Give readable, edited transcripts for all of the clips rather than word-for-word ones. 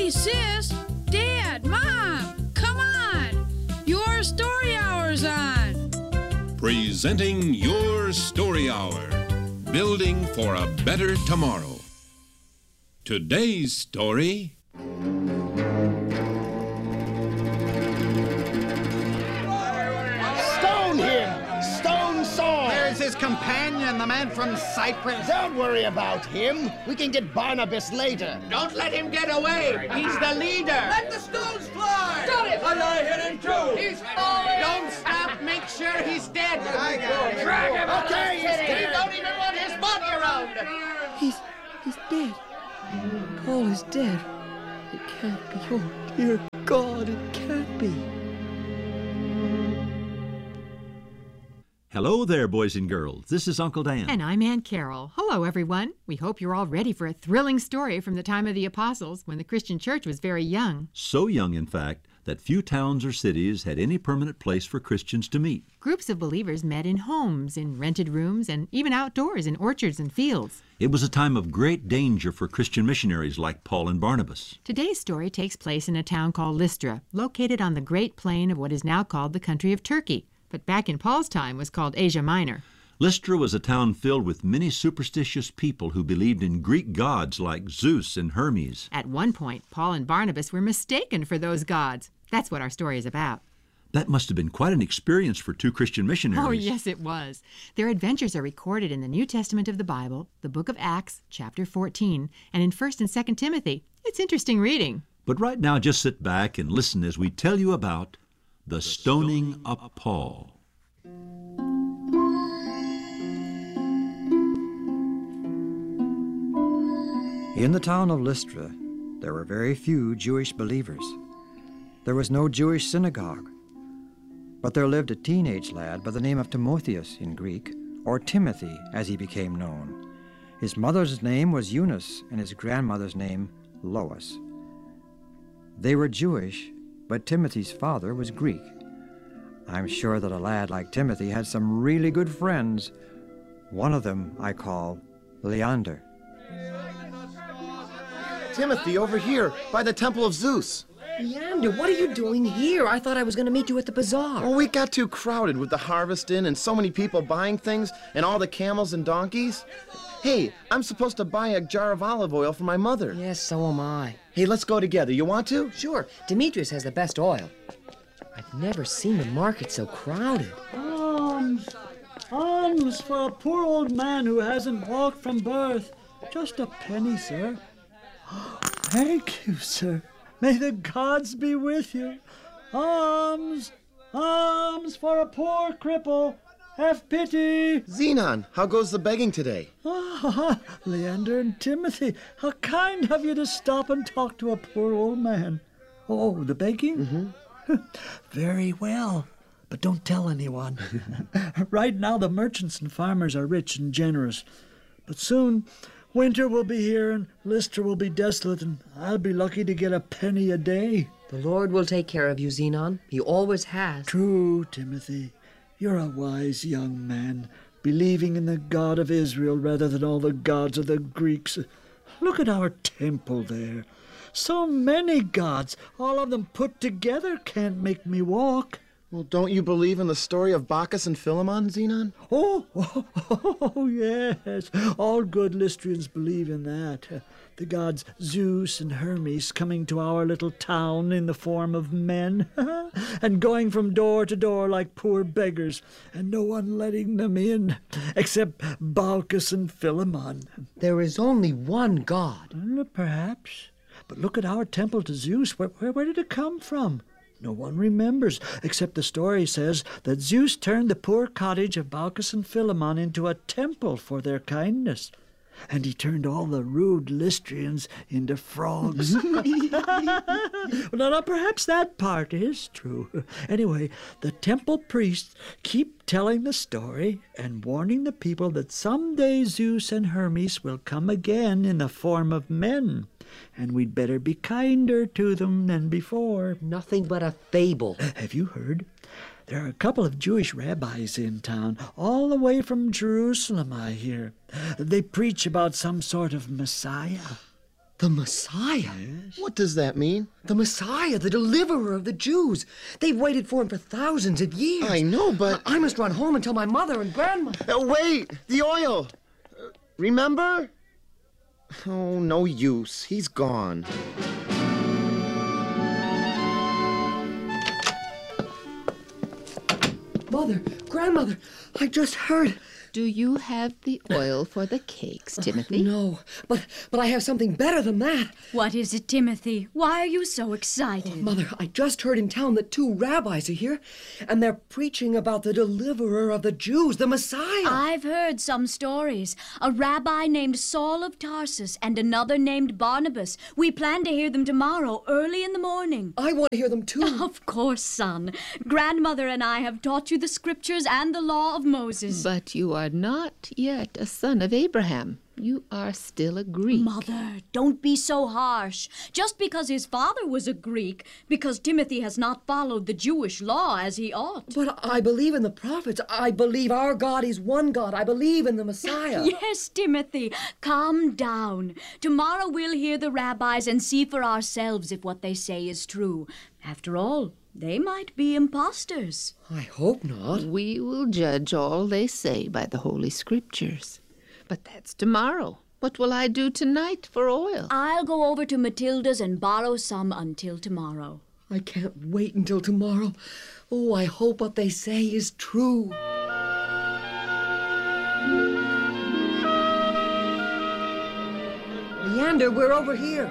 Hey, sis, Dad, Mom, come on. Your Story Hour's on. Presenting Your Story Hour, building for a better tomorrow. Today's story... Stone him! Stone Saul! There's his companion, the man from Cyprus. Don't worry about him. We can get Barnabas later. Don't let him get away. He's the leader. Let the stones fly! Got it! I hit him too! He's falling! Don't stop. Make sure he's dead. I got it. Drag him out Okay, of he's the city. dead. You don't even want his body around. He's dead. Paul is dead. It can't be. Oh, dear God, it can't be. Hello there, boys and girls. This is Uncle Dan. And I'm Aunt Carol. Hello, everyone. We hope you're all ready for a thrilling story from the time of the apostles, when the Christian church was very young. So young, in fact, that few towns or cities had any permanent place for Christians to meet. Groups of believers met in homes, in rented rooms, and even outdoors in orchards and fields. It was a time of great danger for Christian missionaries like Paul and Barnabas. Today's story takes place in a town called Lystra, located on the great plain of what is now called the country of Turkey, but back in Paul's time was called Asia Minor. Lystra was a town filled with many superstitious people who believed in Greek gods like Zeus and Hermes. At one point, Paul and Barnabas were mistaken for those gods. That's what our story is about. That must have been quite an experience for two Christian missionaries. Oh, yes, it was. Their adventures are recorded in the New Testament of the Bible, the book of Acts, chapter 14, and in 1st and 2nd Timothy. It's interesting reading. But right now, just sit back and listen as we tell you about the stoning of Paul. In the town of Lystra, there were very few Jewish believers. There was no Jewish synagogue. But there lived a teenage lad by the name of Timotheus in Greek, or Timothy as he became known. His mother's name was Eunice and his grandmother's name Lois. They were Jewish, but Timothy's father was Greek. I'm sure that a lad like Timothy had some really good friends. One of them I call Leander. Timothy, over here, by the Temple of Zeus. Leander, what are you doing here? I thought I was going to meet you at the bazaar. Oh, we got too crowded with the harvest in and so many people buying things and all the camels and donkeys. Hey, I'm supposed to buy a jar of olive oil for my mother. Yes, so am I. Hey, let's go together. You want to? Sure. Demetrius has the best oil. I've never seen the market so crowded. Alms for a poor old man who hasn't walked from birth. Just a penny, sir. Thank you, sir. May the gods be with you. Alms for a poor cripple. Have pity. Zenon, how goes the begging today? Leander and Timothy, how kind of you to stop and talk to a poor old man. Oh, the begging? Mm-hmm. Very well, but don't tell anyone. Right now the merchants and farmers are rich and generous, but soon winter will be here and Lystra will be desolate, and I'll be lucky to get a penny a day. The Lord will take care of you, Zenon. He always has. True, Timothy. You're a wise young man, believing in the God of Israel rather than all the gods of the Greeks. Look at our temple there. So many gods, all of them put together, can't make me walk. Well, don't you believe in the story of Bacchus and Philemon, Zenon? Oh, yes. All good Lystrians believe in that. The gods Zeus and Hermes coming to our little town in the form of men and going from door to door like poor beggars, and no one letting them in except Bacchus and Philemon. There is only one God. Perhaps. But look at our temple to Zeus. Where did it come from? No one remembers, except the story says that Zeus turned the poor cottage of Bacchus and Philemon into a temple for their kindness. And he turned all the rude Lystrians into frogs. Now, perhaps that part is true. Anyway, the temple priests keep telling the story and warning the people that someday Zeus and Hermes will come again in the form of men, and we'd better be kinder to them than before. Nothing but a fable. Have you heard? There are a couple of Jewish rabbis in town, all the way from Jerusalem, I hear. They preach about some sort of Messiah. The Messiah? What does that mean? The Messiah, the deliverer of the Jews. They've waited for him for thousands of years. I know, but... I must run home and tell my mother and grandmother. Wait! The oil! Remember? Oh, no use. He's gone. Mother, grandmother, I just heard... Do you have the oil for the cakes, Timothy? No, but I have something better than that. What is it, Timothy? Why are you so excited? Oh, Mother, I just heard in town that 2 rabbis are here, and they're preaching about the deliverer of the Jews, the Messiah. I've heard some stories. A rabbi named Saul of Tarsus and another named Barnabas. We plan to hear them tomorrow, early in the morning. I want to hear them too. Of course, son. Grandmother and I have taught you the scriptures and the law of Moses. But you are not yet a son of Abraham. You are still a Greek. Mother, don't be so harsh. Just because his father was a Greek, because Timothy has not followed the Jewish law as he ought. But I believe in the prophets. I believe our God is one God. I believe in the Messiah. Yes, Timothy, calm down. Tomorrow we'll hear the rabbis and see for ourselves if what they say is true. After all, they might be imposters. I hope not. We will judge all they say by the Holy Scriptures. But that's tomorrow. What will I do tonight for oil? I'll go over to Matilda's and borrow some until tomorrow. I can't wait until tomorrow. Oh, I hope what they say is true. Leander, we're over here.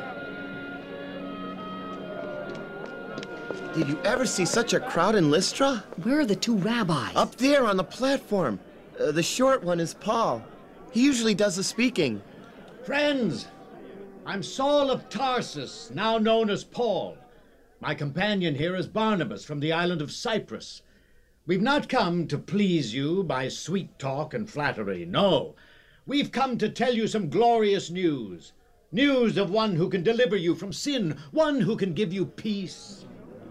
Did you ever see such a crowd in Lystra? Where are the 2 rabbis? Up there on the platform. The short one is Paul. He usually does the speaking. Friends, I'm Saul of Tarsus, now known as Paul. My companion here is Barnabas from the island of Cyprus. We've not come to please you by sweet talk and flattery, no. We've come to tell you some glorious news. News of one who can deliver you from sin, one who can give you peace.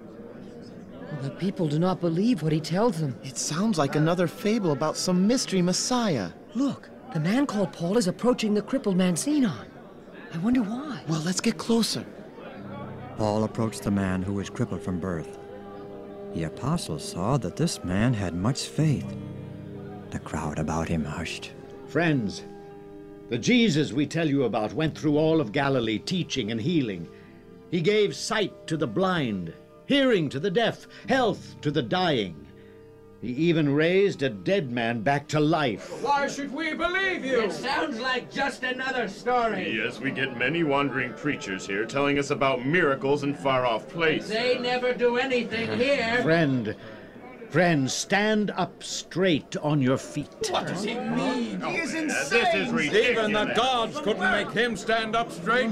The people do not believe what he tells them. It sounds like another fable about some mystery Messiah. Look, the man called Paul is approaching the crippled man Zenon. I wonder why. Well, let's get closer. Paul approached the man who was crippled from birth. The apostles saw that this man had much faith. The crowd about him hushed. Friends, the Jesus we tell you about went through all of Galilee teaching and healing. He gave sight to the blind, hearing to the deaf, health to the dying. He even raised a dead man back to life. Why should we believe you? It sounds like just another story. Yes, we get many wandering preachers here telling us about miracles in far-off places. They never do anything here. Friend, stand up straight on your feet. What does he mean? He is insane. This is ridiculous. Even the gods couldn't make him stand up straight.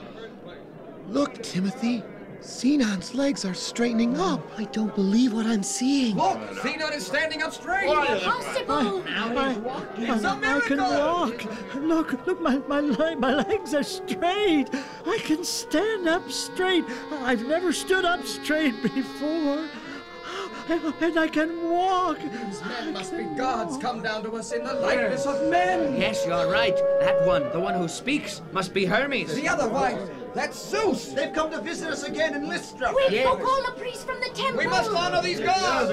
Look, Timothy. Zenon's legs are straightening up. I don't believe what I'm seeing. Look, Zenon is standing up straight. Impossible! It's a miracle. I can walk. Look, my legs are straight. I can stand up straight. I've never stood up straight before. And I can walk. These men must be gods come down to us in the likeness of men. Yes, you're right. That one, the one who speaks, must be Hermes. The other wife, that's Zeus. They've come to visit us again in Lystra. Quick, go call the priest from the temple. We must honor these gods.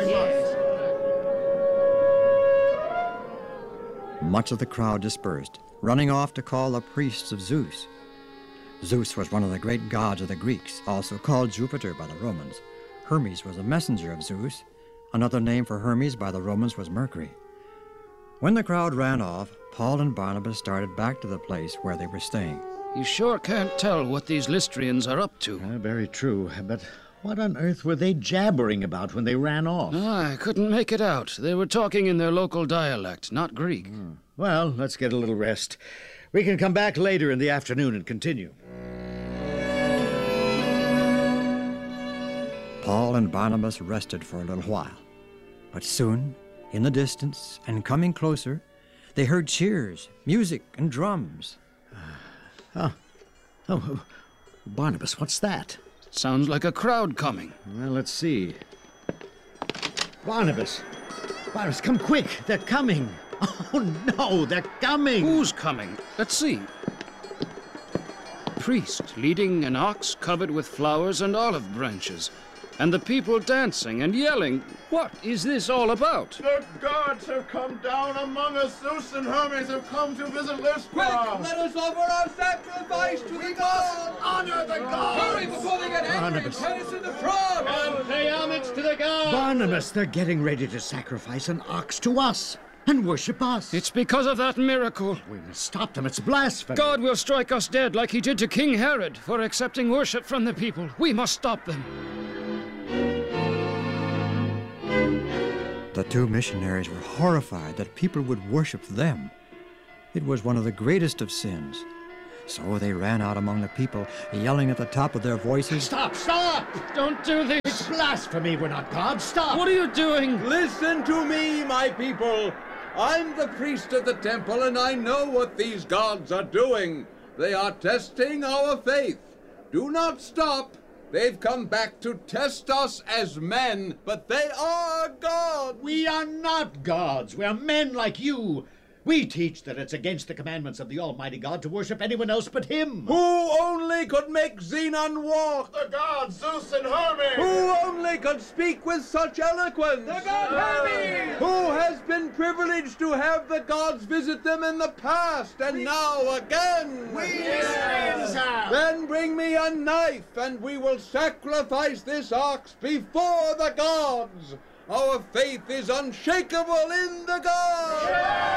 Much of the crowd dispersed, running off to call the priests of Zeus. Zeus was one of the great gods of the Greeks, also called Jupiter by the Romans. Hermes was a messenger of Zeus. Another name for Hermes by the Romans was Mercury. When the crowd ran off, Paul and Barnabas started back to the place where they were staying. You sure can't tell what these Lystrians are up to. Very true, but what on earth were they jabbering about when they ran off? I couldn't make it out. They were talking in their local dialect, not Greek. Well, let's get a little rest. We can come back later in the afternoon and continue. Paul and Barnabas rested for a little while. But soon, in the distance and coming closer, they heard cheers, music, and drums. Oh, Barnabas, what's that? Sounds like a crowd coming. Well, let's see. Barnabas, come quick. They're coming. Oh, no, they're coming. Who's coming? Let's see. priest leading an ox covered with flowers and olive branches, and the people dancing and yelling. What is this all about? The gods have come down among us. Zeus and Hermes have come to visit Lystra. Quick, let us offer our sacrifice to the gods! Honor the gods! Hurry before they get angry and turn us into frogs! And pay homage to the gods! Barnabas, they're getting ready to sacrifice an ox to us and worship us. It's because of that miracle. We must stop them. It's blasphemy. God will strike us dead like he did to King Herod for accepting worship from the people. We must stop them. The two missionaries were horrified that people would worship them. It was one of the greatest of sins. So they ran out among the people, yelling at the top of their voices, Stop! Stop! Don't do this! It's blasphemy. We're not gods. Stop! What are you doing? Listen to me, my people. I'm the priest of the temple, and I know what these gods are doing. They are testing our faith. Do not stop. They've come back to test us as men, but they are gods. We are not gods. We're men like you. We teach that it's against the commandments of the Almighty God to worship anyone else but Him. Who only could make Zenon walk? The gods, Zeus and Hermes. Who only could speak with such eloquence? The god Hermes. Who has been privileged to have the gods visit them in the past and now again? We Syrians have. Then bring me a knife, and we will sacrifice this ox before the gods. Our faith is unshakable in the gods.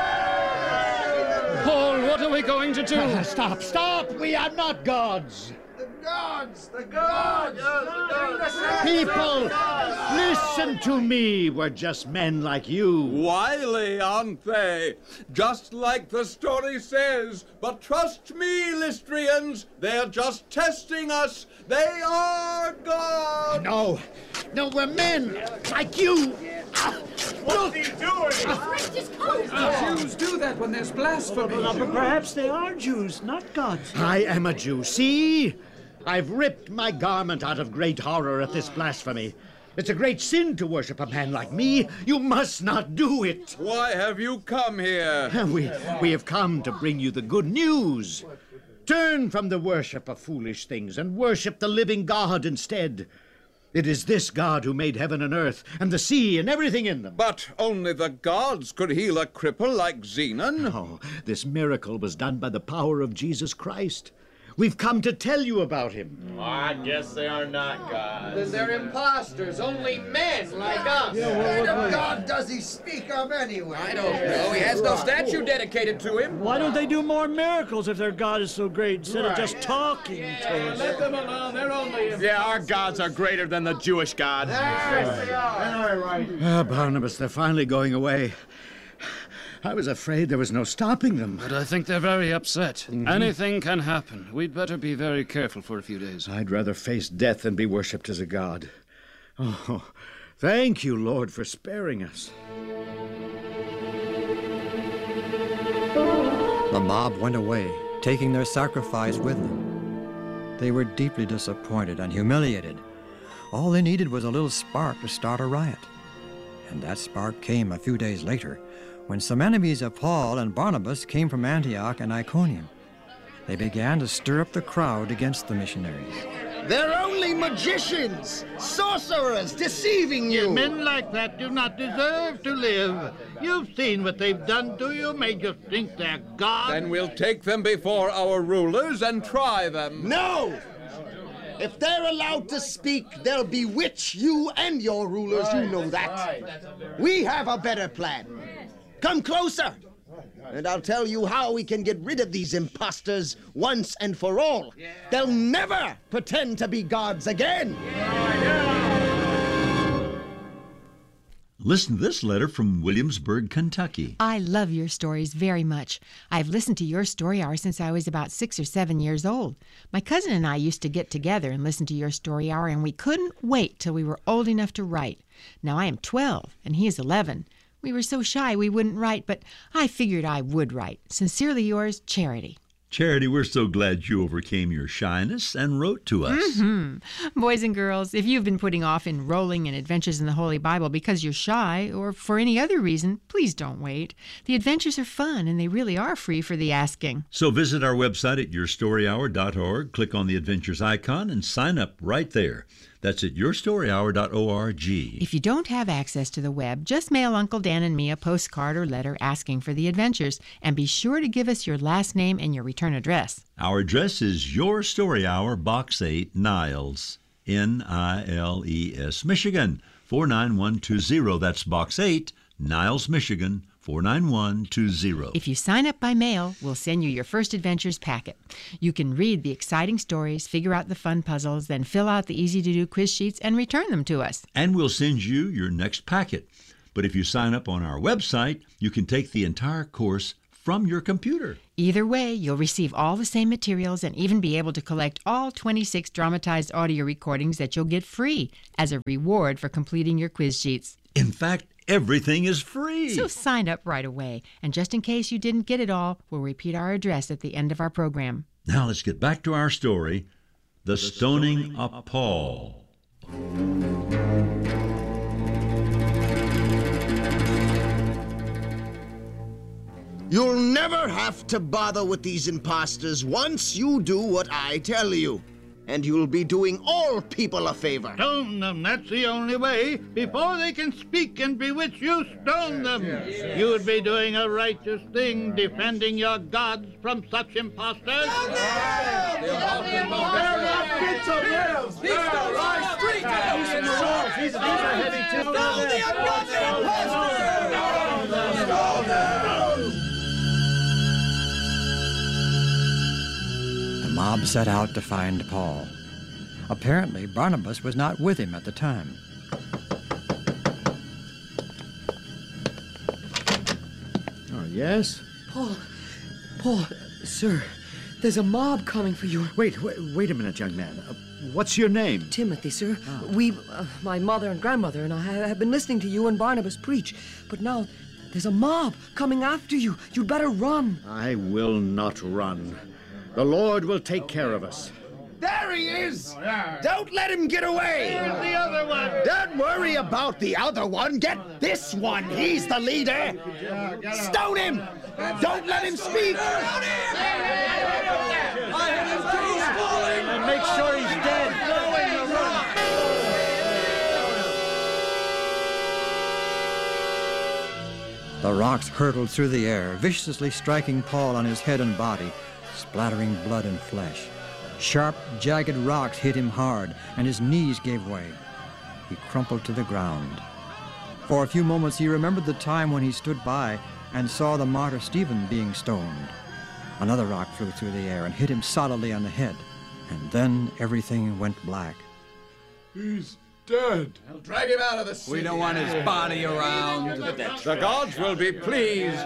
Paul, what are we going to do? Stop! Stop! We are not gods. The gods! The gods! People, listen to me. We're just men like you. Wily, aren't they? Just like the story says. But trust me, Lystrians, they're just testing us. They are gods. No, we're men like you. What's he doing? The Jews do that when there's blasphemy. But perhaps they are Jews, not gods. I am a Jew. See? I've ripped my garment out of great horror at this blasphemy. It's a great sin to worship a man like me. You must not do it. Why have you come here? We have come to bring you the good news. Turn from the worship of foolish things and worship the living God instead. It is this God who made heaven and earth and the sea and everything in them. But only the gods could heal a cripple like Zenon. No, this miracle was done by the power of Jesus Christ. We've come to tell you about him. Oh, I guess they are not gods. Then they're imposters, only men like us. What kind of God does he speak of anyway? I don't know. He has no statue dedicated to him. Why don't they do more miracles if their God is so great instead of just talking to us? Let them alone. They're only Yeah, our gods are greater than the Jewish God. Yes, they are. Barnabas, they're finally going away. I was afraid there was no stopping them. But I think they're very upset. Anything can happen. We'd better be very careful for a few days. I'd rather face death than be worshipped as a god. Oh, thank you, Lord, for sparing us. The mob went away, taking their sacrifice with them. They were deeply disappointed and humiliated. All they needed was a little spark to start a riot. And that spark came a few days later, when some enemies of Paul and Barnabas came from Antioch and Iconium. They began to stir up the crowd against the missionaries. They're only magicians, sorcerers, deceiving you. Men like that do not deserve to live. You've seen what they've done to you, made you think they're gods. Then we'll take them before our rulers and try them. No! If they're allowed to speak, they'll bewitch you and your rulers, you know that. We have a better plan. Come closer, and I'll tell you how we can get rid of these imposters once and for all. They'll never pretend to be gods again. Listen to this letter from Williamsburg, Kentucky. I love your stories very much. I've listened to your story hour since I was about 6 or 7 years old. My cousin and I used to get together and listen to your story hour, and we couldn't wait till we were old enough to write. Now I am 12, and he is 11. We were so shy we wouldn't write, but I figured I would write. Sincerely yours, Charity. Charity, we're so glad you overcame your shyness and wrote to us. Boys and girls, if you've been putting off enrolling in Adventures in the Holy Bible because you're shy or for any other reason, please don't wait. The adventures are fun and they really are free for the asking. So visit our website at yourstoryhour.org, click on the Adventures icon, and sign up right there. That's at yourstoryhour.org. If you don't have access to the web, just mail Uncle Dan and me a postcard or letter asking for the adventures, and be sure to give us your last name and your return address. Our address is Your Story Hour, Box 8, Niles, Niles, Michigan, 49120. That's Box 8, Niles, Michigan, 49120. If you sign up by mail, we'll send you your first adventures packet. You can read the exciting stories, figure out the fun puzzles, then fill out the easy-to-do quiz sheets and return them to us. And we'll send you your next packet. But if you sign up on our website, you can take the entire course from your computer. Either way, you'll receive all the same materials and even be able to collect all 26 dramatized audio recordings that you'll get free as a reward for completing your quiz sheets. In fact, everything is free. So sign up right away. And just in case you didn't get it all, we'll repeat our address at the end of our program. Now let's get back to our story, The Stoning of Paul. You'll never have to bother with these imposters once you do what I tell you. And you'll be doing all people a favor. Stone them, that's the only way. Before they can speak and bewitch you, stone them. You would be doing a righteous thing, defending your gods from such imposters. The mob set out to find Paul. Apparently, Barnabas was not with him at the time. Oh, yes? Paul, sir, there's a mob coming for you. Wait a minute, young man. What's your name? Timothy, sir. My mother and grandmother and I have been listening to you and Barnabas preach, but now there's a mob coming after you. You'd better run. I will not run. The Lord will take care of us. There he is! Don't let him get away! Here's the other one! Don't worry about the other one. Get this one. He's the leader. Stone him! Don't let him speak! And make sure he's dead. The rocks hurtled through the air, viciously striking Paul on his head and body, splattering blood and flesh. Sharp, jagged rocks hit him hard, and his knees gave way. He crumpled to the ground. For a few moments he remembered the time when he stood by and saw the martyr Stephen being stoned. Another rock flew through the air and hit him solidly on the head, and then everything went black. He's dead. I'll drag him out of the city. We don't want his body around. The gods will be pleased.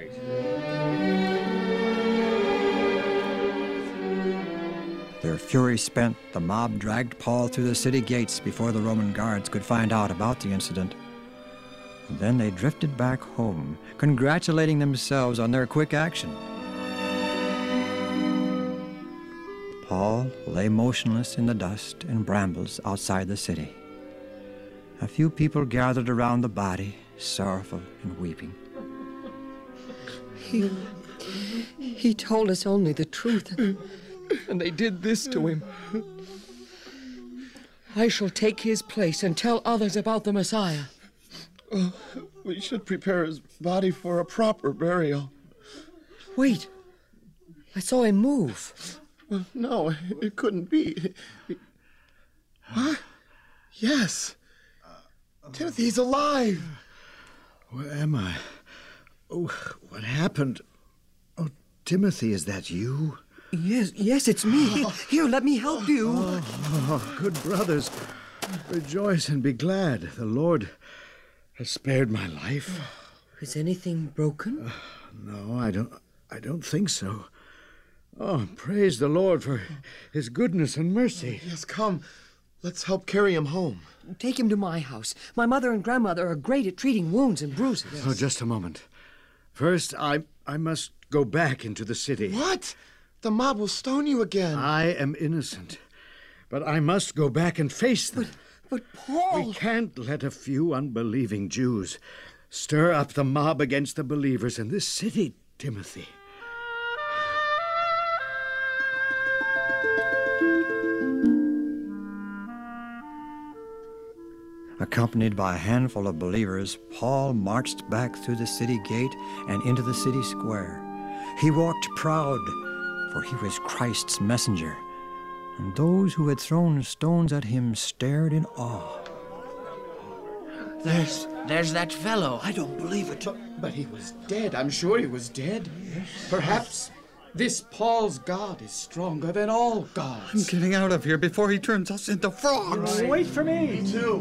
Their fury spent, the mob dragged Paul through the city gates before the Roman guards could find out about the incident. And then they drifted back home, congratulating themselves on their quick action. Paul lay motionless in the dust and brambles outside the city. A few people gathered around the body, sorrowful and weeping. He told us only the truth, and they did this to him. I shall take his place and tell others about the Messiah. We should prepare his body for a proper burial. Wait. I saw him move. No, it couldn't be. What? Yes. Timothy's alive. Where am I? Oh, what happened? Oh, Timothy, is that you? Yes, it's me. Here, let me help you. Oh, good brothers, rejoice and be glad. The Lord has spared my life. Is anything broken? No, I don't think so. Oh, praise the Lord for his goodness and mercy. Yes, come. Let's help carry him home. Take him to my house. My mother and grandmother are great at treating wounds and bruises. Oh, just a moment. First, I must go back into the city. What? The mob will stone you again. I am innocent, but I must go back and face them. But Paul... We can't let a few unbelieving Jews stir up the mob against the believers in this city, Timothy. Accompanied by a handful of believers, Paul marched back through the city gate and into the city square. He walked proud, for he was Christ's messenger, and those who had thrown stones at him stared in awe. There's that fellow. I don't believe it. But he was dead. I'm sure he was dead. Perhaps this Paul's God is stronger than all gods. I'm getting out of here before he turns us into frogs. Wait for me. Me too.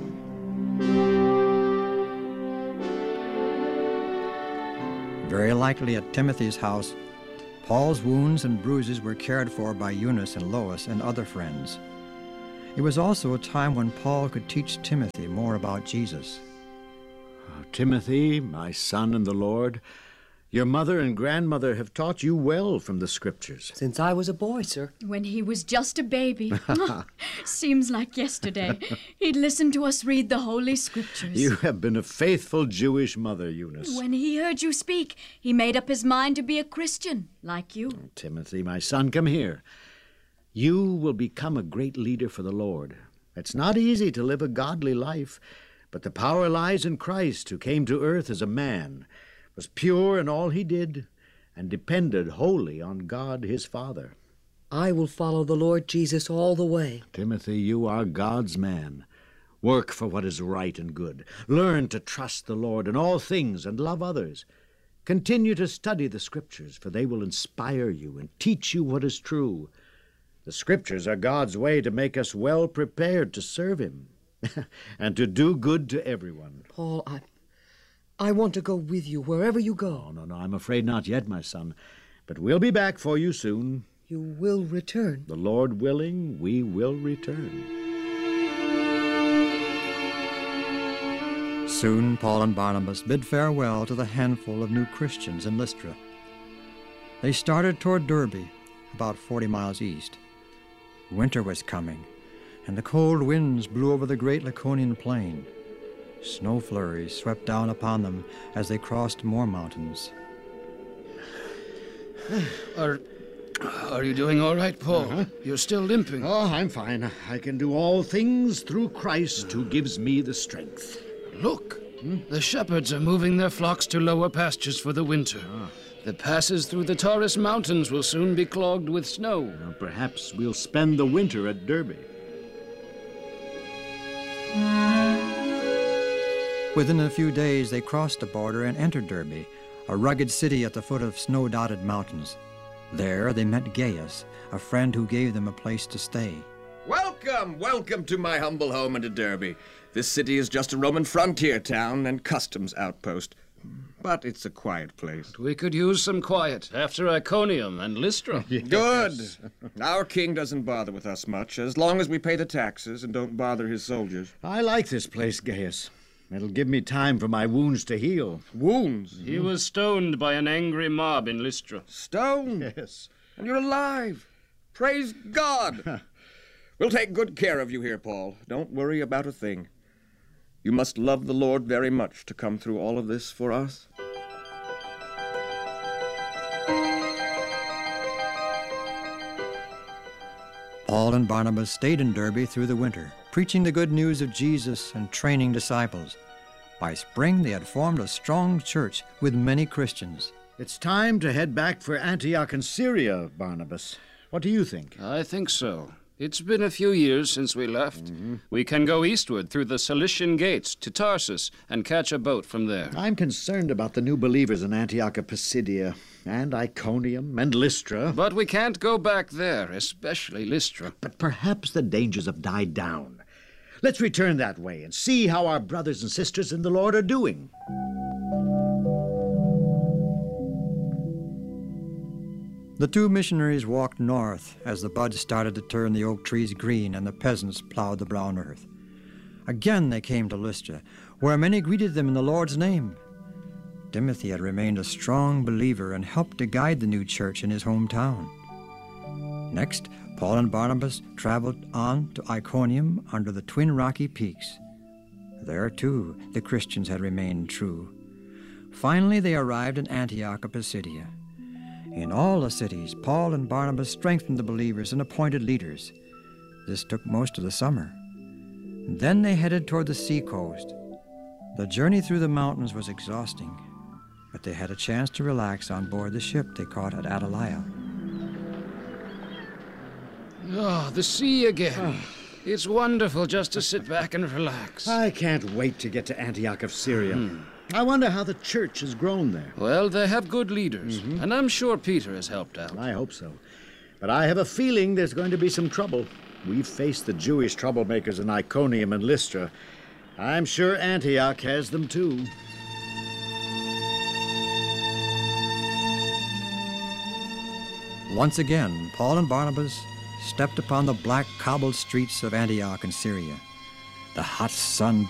Very likely at Timothy's house, Paul's wounds and bruises were cared for by Eunice and Lois and other friends. It was also a time when Paul could teach Timothy more about Jesus. Timothy, my son in the Lord, your mother and grandmother have taught you well from the Scriptures. Since I was a boy, sir. When he was just a baby. Seems like yesterday. He'd listen to us read the Holy Scriptures. You have been a faithful Jewish mother, Eunice. When he heard you speak, he made up his mind to be a Christian, like you. Timothy, my son, come here. You will become a great leader for the Lord. It's not easy to live a godly life, but the power lies in Christ, who came to earth as a man, was pure in all he did, and depended wholly on God his Father. I will follow the Lord Jesus all the way. Timothy, you are God's man. Work for what is right and good. Learn to trust the Lord in all things and love others. Continue to study the Scriptures, for they will inspire you and teach you what is true. The Scriptures are God's way to make us well prepared to serve him and to do good to everyone. Paul, I want to go with you wherever you go. No, I'm afraid not yet, my son. But we'll be back for you soon. You will return. The Lord willing, we will return. Soon Paul and Barnabas bid farewell to the handful of new Christians in Lystra. They started toward Derbe, about 40 miles east. Winter was coming, and the cold winds blew over the great Laconian plain. Snow flurries swept down upon them as they crossed more mountains. Are you doing all right, Paul? Uh-huh. You're still limping. Oh, I'm fine. I can do all things through Christ who gives me the strength. Look, the shepherds are moving their flocks to lower pastures for the winter. The passes through the Taurus Mountains will soon be clogged with snow. Well, perhaps we'll spend the winter at Derbe. Within a few days, they crossed the border and entered Derbe, a rugged city at the foot of snow-dotted mountains. There they met Gaius, a friend who gave them a place to stay. Welcome to my humble home in Derbe. This city is just a Roman frontier town and customs outpost. But it's a quiet place. We could use some quiet after Iconium and Lystra. Yes. Good. Our king doesn't bother with us much, as long as we pay the taxes and don't bother his soldiers. I like this place, Gaius. It'll give me time for my wounds to heal. Wounds? He was stoned by an angry mob in Lystra. Stoned? Yes. And you're alive. Praise God. We'll take good care of you here, Paul. Don't worry about a thing. You must love the Lord very much to come through all of this for us. Paul and Barnabas stayed in Derbe through the winter, preaching the good news of Jesus and training disciples. By spring, they had formed a strong church with many Christians. It's time to head back for Antioch in Syria, Barnabas. What do you think? I think so. It's been a few years since we left. We can go eastward through the Cilician gates to Tarsus and catch a boat from there. I'm concerned about the new believers in Antioch of Pisidia and Iconium and Lystra. But we can't go back there, especially Lystra. But perhaps the dangers have died down. Let's return that way and see how our brothers and sisters in the Lord are doing. The two missionaries walked north as the buds started to turn the oak trees green and the peasants plowed the brown earth. Again they came to Lystra, where many greeted them in the Lord's name. Timothy had remained a strong believer and helped to guide the new church in his hometown. Next, Paul and Barnabas traveled on to Iconium under the twin rocky peaks. There, too, the Christians had remained true. Finally, they arrived in Antioch of Pisidia. In all the cities, Paul and Barnabas strengthened the believers and appointed leaders. This took most of the summer. Then they headed toward the seacoast. The journey through the mountains was exhausting, but they had a chance to relax on board the ship they caught at Attalia. Oh, the sea again. It's wonderful just to sit back and relax. I can't wait to get to Antioch of Syria. I wonder how the church has grown there. Well, they have good leaders, and I'm sure Peter has helped out. I hope so. But I have a feeling there's going to be some trouble. We've faced the Jewish troublemakers in Iconium and Lystra. I'm sure Antioch has them too. Once again, Paul and Barnabas stepped upon the black cobbled streets of Antioch in Syria. The hot sun